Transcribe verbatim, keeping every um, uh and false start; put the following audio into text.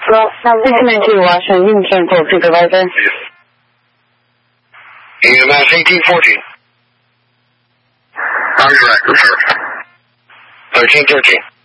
Well, now listening to Washington Cancel Supervisor. E M S eighteen fourteen. Roger, sir. thirteen thirteen.